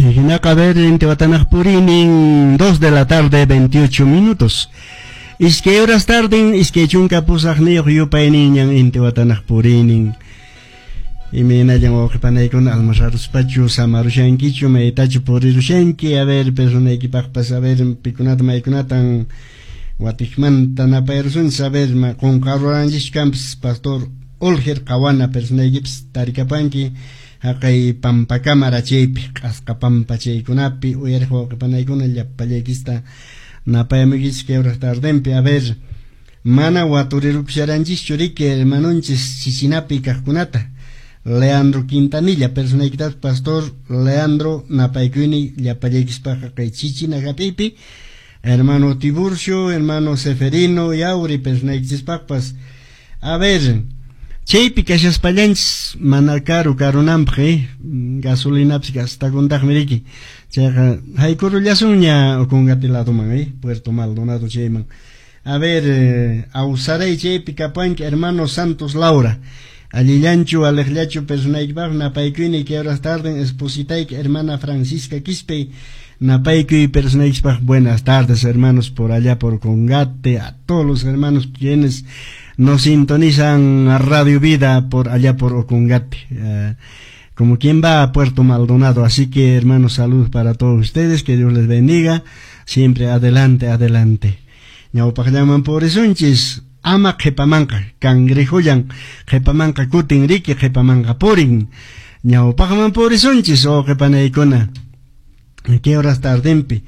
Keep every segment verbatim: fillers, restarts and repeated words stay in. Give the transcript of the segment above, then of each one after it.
Hinaqa ver en Tehuatanajpurinin, dos de la tarde, veintiocho minutos. Es que horas tarde, es que chunka pusaqniyuq yupayninñan en Tehuatanajpurinin. Y me nayan oqipanaykun almorzaruspachu samarushankichu maytachu purirushanki a ver personaykipaqpas a ver pikunata maykunatan watikmanta napayrusun saber ma con carruranchishkampas pastor Olger Kawana personaykipas tarikapanki haqay pampa cámara chaypi qasqa pampa chaykunapi uyariq wawqipanaykuna llapallaykista napayamikis que horas tardempi a ver mana waturirupsharanchis riki hermanunchis chichinapi kaqkunata Leandro Quintanilla personaykitas pastor Leandro napaykuni llapallaykispaqa kay chichinaqapipi hermano Tiburcio hermano Seferino Yauri personaykispaqpas a ver chaypi kashaspallanchispas mana karu karunanpaq gasolinapis gastakuntaqmi riki chayqa haykurullasunña Ukungatilatoman eh Puerto Maldonado chayman a ver eh, awsaray chaypi kapanki hermano Santos Laura allillanchu aleqllachu personaykipaq napaykuni que horas tarde expositayki hermana Francisca Quispe napaykuy personaykipaq buenas tardes hermanos por allá por Congate a todos los hermanos quienes nos sintonizan a Radio Vida por allá por Ocungate, uh, como quien va a Puerto Maldonado. Así que hermanos, saludos para todos ustedes, que Dios les bendiga, siempre adelante, adelante. Ñawpaqllaman por esunchis, ama qhipamanqa, cangrejoyan, qhipamanqa kutin riki, qhipamanqa purin. Ñawpaqman por esunchis, o qhipanaykuna, ¿qué horas tardempi?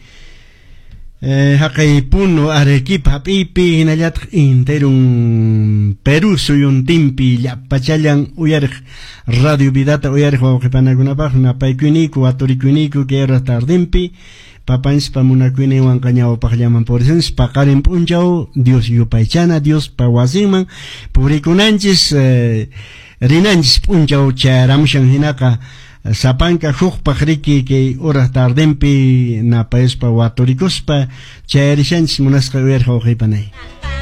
Eh, haqay puno Arequipa hapipi hinallataq interun Perú suyuntimpi llapachallan uyariq Radio Vidata uyariq wawqipanakunapaq napaykuniku waturikuniku que horas tardempi papanspa munakuniwan ñawpaqllaman purisunchis paqarin p'unchaw Dios yupaychana Dios pa wasinman purikunanchis eh, rinanchis p'unchaw chayaramushan hinaqa sapanka hukpaq riki que horas tardempi napayuspa waturikuspa chayarishanchis munasqa uyariq wawqipanay.